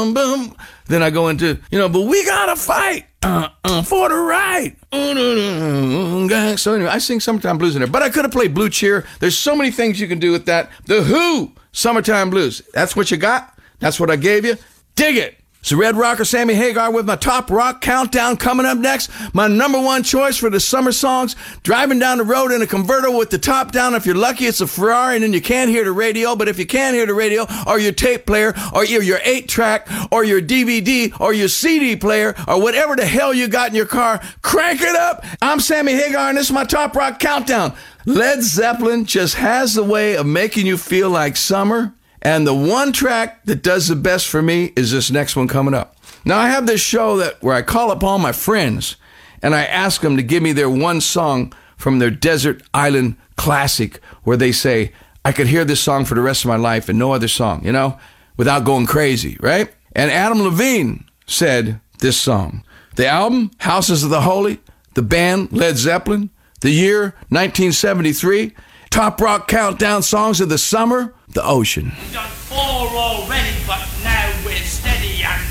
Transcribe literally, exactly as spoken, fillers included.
boom. Then I go into, you know, but we gotta fight uh, uh, for the right. So anyway, I sing Summertime Blues in there. But I could have played Blue Cheer. There's so many things you can do with that. The Who, Summertime Blues. That's what you got. That's what I gave you. Dig it. It's the Red Rocker, Sammy Hagar, with my top rock countdown coming up next. My number one choice for the summer songs, driving down the road in a convertible with the top down. If you're lucky, it's a Ferrari, and then you can't hear the radio. But if you can't hear the radio, or your tape player, or your, your eight track, or your D V D, or your C D player, or whatever the hell you got in your car, crank it up. I'm Sammy Hagar, and this is my top rock countdown. Led Zeppelin just has the way of making you feel like summer. And the one track that does the best for me is this next one coming up. Now, I have this show that where I call up all my friends, and I ask them to give me their one song from their desert island classic, where they say, I could hear this song for the rest of my life and no other song, you know, without going crazy, right? And Adam Levine said this song. The album, Houses of the Holy, the band, Led Zeppelin, the year, nineteen seventy-three, top rock countdown songs of the summer, The Ocean. We've done four already, but now we're steady and